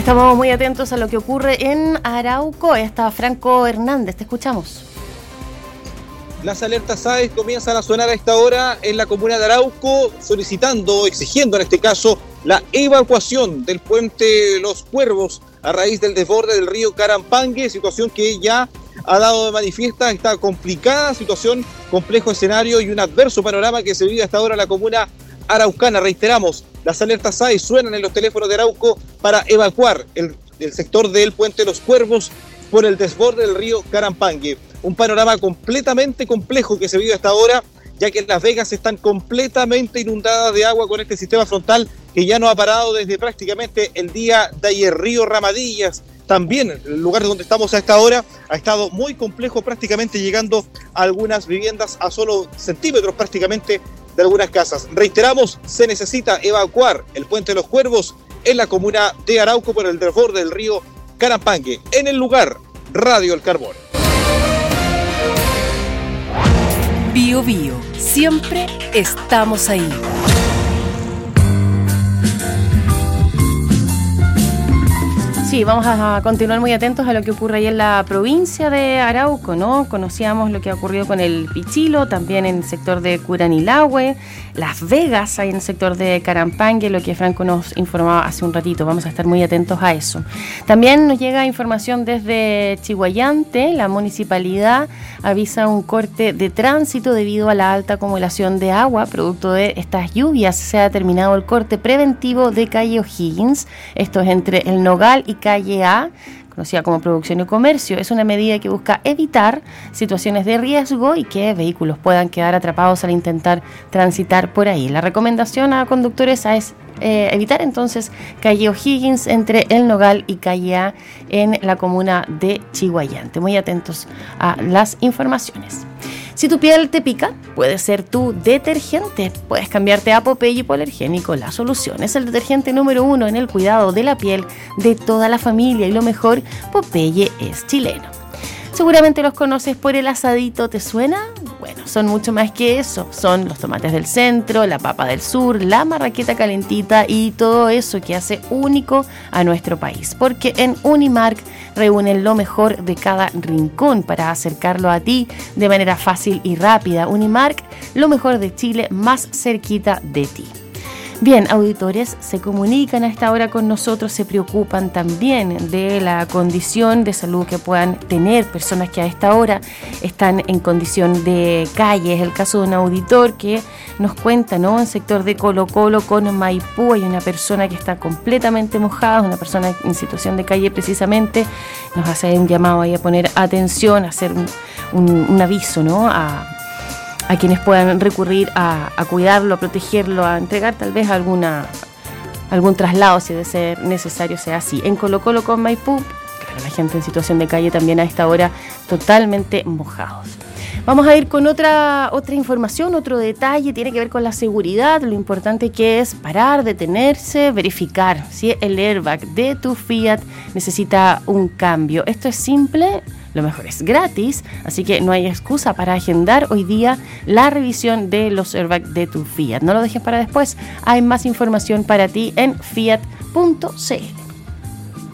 Estamos muy atentos a lo que ocurre en Arauco. Está Franco Hernández, te escuchamos. Las alertas AES comienzan a sonar a esta hora en la comuna de Arauco, exigiendo en este caso, la evacuación del puente Los Cuervos a raíz del desborde del río Carampangue, situación que ya ha dado de manifiesta esta complicada situación, complejo escenario y un adverso panorama que se vive hasta ahora en la comuna araucana. Reiteramos, las alertas AES suenan en los teléfonos de Arauco para evacuar el sector del puente Los Cuervos por el desborde del río Carampangue. Un panorama completamente complejo que se vive hasta ahora, ya que Las Vegas están completamente inundadas de agua con este sistema frontal que ya no ha parado desde prácticamente el día de ayer. Río Ramadillas, también el lugar donde estamos a esta hora, ha estado muy complejo, prácticamente llegando a algunas viviendas a solo centímetros prácticamente de algunas casas. Reiteramos, se necesita evacuar el puente de Los Cuervos en la comuna de Arauco por el desborde del río Carampangue. En el lugar, Radio El Carbón. Bio Bio, siempre estamos ahí. Sí, vamos a continuar muy atentos a lo que ocurre ahí en la provincia de Arauco, ¿no? Conocíamos lo que ha ocurrido con el Pichilo, también en el sector de Curanilahue, Las Vegas, ahí en el sector de Carampangue, lo que Franco nos informaba hace un ratito. Vamos a estar muy atentos a eso. También nos llega información desde Chiguayante. La municipalidad avisa un corte de tránsito debido a la alta acumulación de agua, producto de estas lluvias. Se ha terminado el corte preventivo de calle O'Higgins. Esto es entre el Nogal y calle A, conocida como Producción y Comercio. Es una medida que busca evitar situaciones de riesgo y que vehículos puedan quedar atrapados al intentar transitar por ahí. La recomendación a conductores es evitar entonces calle O'Higgins entre el Nogal y calle A en la comuna de Chiguayante. Muy atentos a las informaciones. Si tu piel te pica, puede ser tu detergente. Puedes cambiarte a Popeye Hipoalergénico. La solución es el detergente número 1 en el cuidado de la piel de toda la familia. Y lo mejor, Popeye es chileno. Seguramente los conoces por el asadito, ¿te suena? Bueno, son mucho más que eso. Son los tomates del centro, la papa del sur, la marraqueta calentita y todo eso que hace único a nuestro país. Porque en Unimark reúnen lo mejor de cada rincón para acercarlo a ti de manera fácil y rápida. Unimark, lo mejor de Chile más cerquita de ti. Bien, auditores se comunican a esta hora con nosotros, se preocupan también de la condición de salud que puedan tener personas que a esta hora están en condición de calle. Es el caso de un auditor que nos cuenta, ¿no? En el sector de Colo Colo con Maipú hay una persona que está completamente mojada, una persona en situación de calle precisamente. Nos hace un llamado ahí a poner atención, a hacer un aviso, ¿no? A quienes puedan recurrir a cuidarlo, a protegerlo, a entregar tal vez algún traslado, si de ser necesario sea así. En Colo Colo con Maipú, claro, la gente en situación de calle también a esta hora totalmente mojados. Vamos a ir con otra información, otro detalle, tiene que ver con la seguridad, lo importante que es parar, detenerse, verificar si el airbag de tu Fiat necesita un cambio. Esto es simple. Lo mejor es gratis, así que no hay excusa para agendar hoy día la revisión de los airbags de tu Fiat. No lo dejes para después, hay más información para ti en fiat.cl.